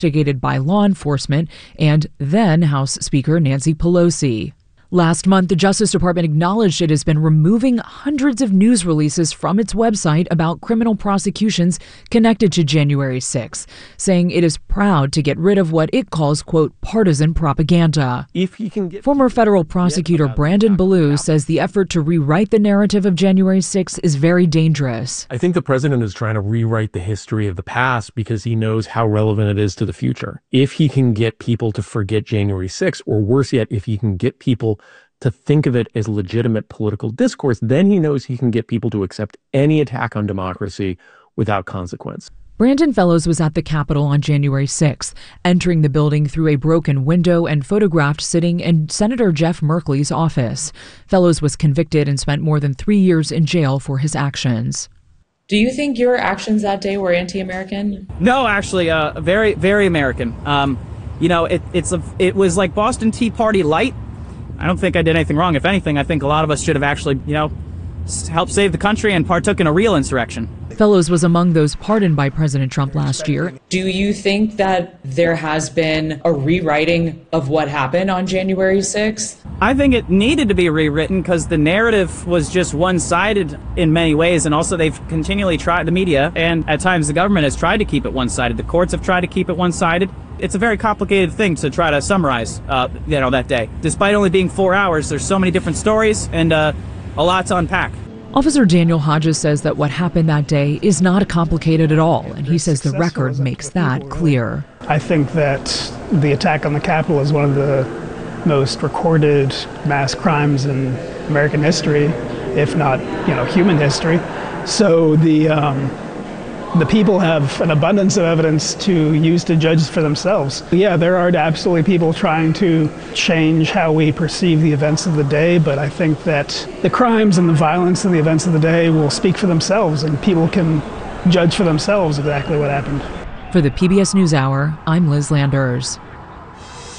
investigated by law enforcement and then House Speaker Nancy Pelosi. Last month, the Justice Department acknowledged it has been removing hundreds of news releases from its website about criminal prosecutions connected to January 6th, saying it is proud to get rid of what it calls, quote, partisan propaganda. Former federal prosecutor Brandon Ballou says the effort to rewrite the narrative of January 6th is very dangerous. I think the president is trying to rewrite the history of the past because he knows how relevant it is to the future. If he can get people to forget January 6th, or worse yet, if he can get people to think of it as legitimate political discourse, then he knows he can get people to accept any attack on democracy without consequence. Brandon Fellows was at the Capitol on January 6th, entering the building through a broken window and photographed sitting in Senator Jeff Merkley's office. Fellows was convicted and spent more than 3 years in jail for his actions. Do you think your actions that day were anti-American? No, actually, very, very American. It was like Boston Tea Party light. I don't think I did anything wrong. If anything, I think a lot of us should have actually, helped save the country and partook in a real insurrection. Fellows was among those pardoned by President Trump last year. Do you think that there has been a rewriting of what happened on January 6th? I think it needed to be rewritten because the narrative was just one-sided in many ways, and also they've continually tried, the media, and at times the government has tried to keep it one-sided. The courts have tried to keep it one-sided. It's a very complicated thing to try to summarize, that day. Despite only being 4 hours, there's so many different stories and a lot to unpack. Officer Daniel Hodges says that what happened that day is not complicated at all, and he says the record makes that clear. I think that the attack on the Capitol is one of the most recorded mass crimes in American history, if not, human history. So the people have an abundance of evidence to use to judge for themselves. Yeah, there are absolutely people trying to change how we perceive the events of the day, but I think that the crimes and the violence of the events of the day will speak for themselves, and people can judge for themselves exactly what happened. For the PBS NewsHour, I'm Liz Landers.